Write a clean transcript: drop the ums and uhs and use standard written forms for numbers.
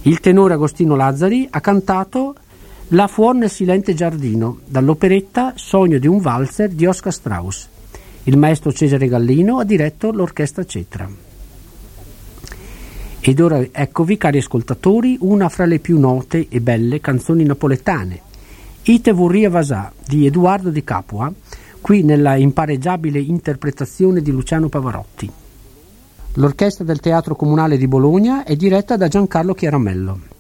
Il tenore Agostino Lazzari ha cantato La fuor nel silente giardino, dall'operetta Sogno di un valzer di Oscar Strauss. Il maestro Cesare Gallino ha diretto l'orchestra Cetra. Ed ora eccovi, cari ascoltatori, una fra le più note e belle canzoni napoletane, Ite vorria vasà di Edoardo Di Capua, qui nella impareggiabile interpretazione di Luciano Pavarotti. L'orchestra del Teatro Comunale di Bologna è diretta da Giancarlo Chiaramello.